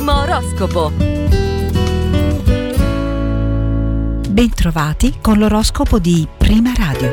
Primo oroscopo. Bentrovati con l'oroscopo di Prima Radio.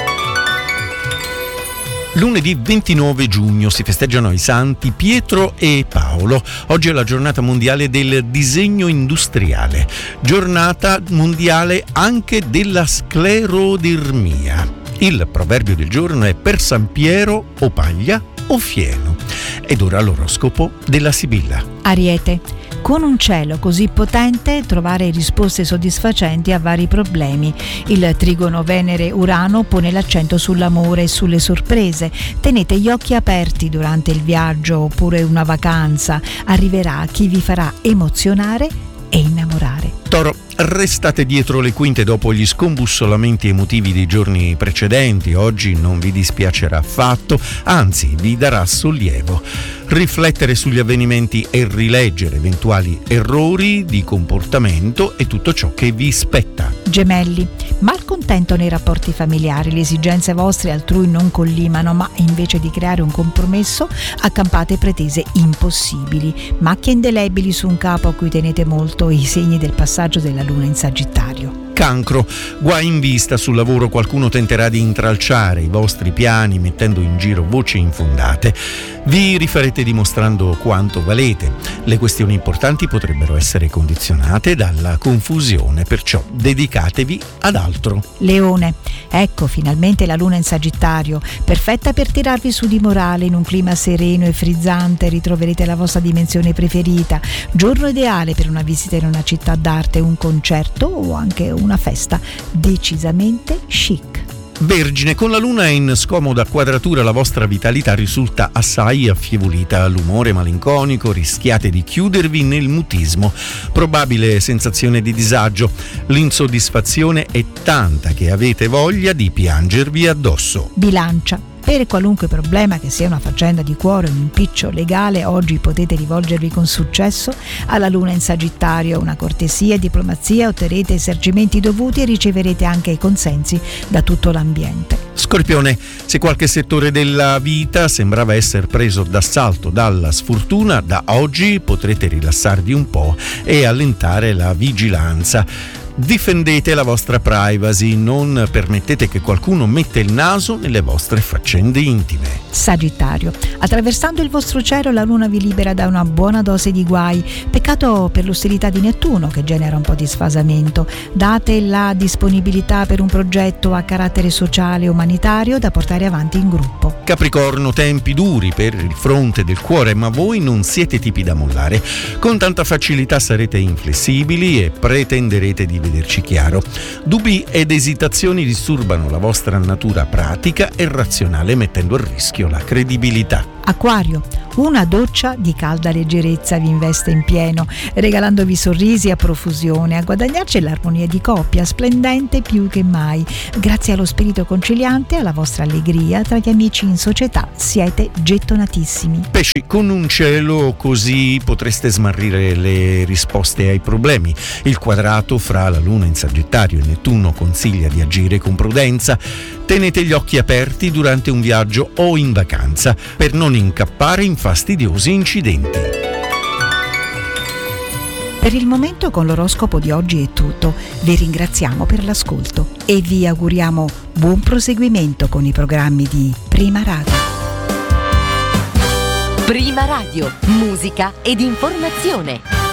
Lunedì 29 giugno si festeggiano i santi Pietro e Paolo. Oggi è la giornata mondiale del disegno industriale, giornata mondiale anche della sclerodermia. Il proverbio del giorno è: per San Piero o paglia o fieno. Ed ora l'oroscopo della Sibilla. Ariete. Con un cielo così potente trovare risposte soddisfacenti a vari problemi. Il trigono Venere-Urano pone l'accento sull'amore e sulle sorprese. Tenete gli occhi aperti durante il viaggio oppure una vacanza. Arriverà chi vi farà emozionare e innamorare. Toro, restate dietro le quinte dopo gli scombussolamenti emotivi dei giorni precedenti. Oggi non vi dispiacerà affatto, anzi vi darà sollievo. Riflettere sugli avvenimenti e rileggere eventuali errori di comportamento è tutto ciò che vi spetta. Gemelli. Malcontento nei rapporti familiari, le esigenze vostre altrui non collimano, ma invece di creare un compromesso accampate pretese impossibili. Macchie indelebili su un capo a cui tenete molto, i segni del passaggio della luna in Sagittario. Cancro, guai in vista sul lavoro, qualcuno tenterà di intralciare i vostri piani mettendo in giro voci infondate. Vi rifarete dimostrando quanto valete. Le questioni importanti potrebbero essere condizionate dalla confusione, perciò dedicatevi ad altro. Leone. Ecco finalmente la luna in Sagittario, perfetta per tirarvi su di morale. In un clima sereno e frizzante ritroverete la vostra dimensione preferita. Giorno ideale per una visita in una città d'arte, un concerto o anche una festa decisamente chic. Vergine, con la luna in scomoda quadratura la vostra vitalità risulta assai affievolita. L'umore malinconico, rischiate di chiudervi nel mutismo. Probabile sensazione di disagio. L'insoddisfazione è tanta che avete voglia di piangervi addosso. Bilancia. Per qualunque problema, che sia una faccenda di cuore o un impiccio legale, oggi potete rivolgervi con successo alla luna in Sagittario. Una cortesia e diplomazia, otterrete i esercimenti dovuti e riceverete anche i consensi da tutto l'ambiente. Scorpione, se qualche settore della vita sembrava essere preso d'assalto dalla sfortuna, da oggi potrete rilassarvi un po' e allentare la vigilanza. Difendete la vostra privacy, non permettete che qualcuno metta il naso nelle vostre faccende intime. Sagittario. Attraversando il vostro cielo la luna vi libera da una buona dose di guai. Peccato per l'ostilità di Nettuno che genera un po' di sfasamento. Date la disponibilità per un progetto a carattere sociale e umanitario da portare avanti in gruppo. Capricorno, tempi duri per il fronte del cuore, ma voi non siete tipi da mollare. Con tanta facilità sarete inflessibili e pretenderete di vederci chiaro. Dubbi ed esitazioni disturbano la vostra natura pratica e razionale, mettendo a rischio la credibilità. Acquario. Una doccia di calda leggerezza vi investe in pieno, regalandovi sorrisi a profusione. A guadagnarci l'armonia di coppia, splendente più che mai. Grazie allo spirito conciliante e alla vostra allegria tra gli amici in società siete gettonatissimi. Pesci, con un cielo così potreste smarrire le risposte ai problemi. Il quadrato fra la luna in Sagittario e Nettuno consiglia di agire con prudenza. Tenete gli occhi aperti durante un viaggio o in vacanza per non incappare in fastidiosi incidenti. Per il momento con l'oroscopo di oggi è tutto. Vi ringraziamo per l'ascolto e vi auguriamo buon proseguimento con i programmi di Prima Radio. Prima Radio, musica ed informazione.